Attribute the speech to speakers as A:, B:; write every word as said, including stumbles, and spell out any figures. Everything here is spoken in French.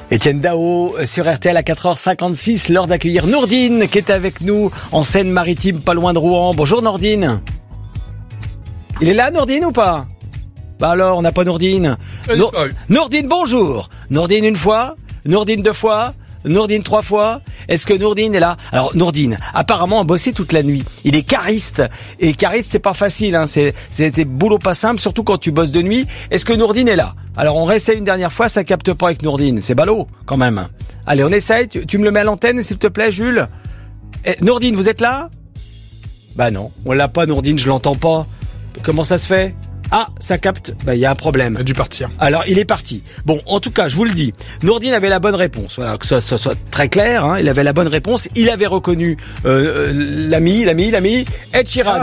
A: Étienne Dao sur R T L à quatre heures cinquante-six, l'heure d'accueillir Nourdine qui est avec nous en Seine-Maritime, pas loin de Rouen. Bonjour Nourdine. Il est là Nourdine ou pas? Bah alors, on n'a pas Nourdine. Nour- Nourdine, bonjour. Nourdine une fois, Nourdine deux fois, Nourdine trois fois. Est-ce que Nourdine est là? Alors Nourdine, apparemment a bossé toute la nuit. Il est cariste et cariste c'est pas facile, hein. C'est c'est c'est boulot pas simple, surtout quand tu bosses de nuit. Est-ce que Nourdine est là? Alors on réessaye une dernière fois, ça capte pas avec Nourdine. C'est ballot quand même. Allez, on essaye. Tu, tu me le mets à l'antenne s'il te plaît, Jules. Eh, Nourdine, vous êtes là? Bah non, on l'a pas Nourdine, je l'entends pas. Comment ça se fait? Ah, ça capte. Bah, il y a un problème.
B: Il a dû partir.
A: Alors, il est parti. Bon, en tout cas, je vous le dis. Nourdine avait la bonne réponse. Voilà, que ça, ça soit très clair, hein. Il avait la bonne réponse. Il avait reconnu, euh, l'ami, l'ami, l'ami, Ed Sheeran.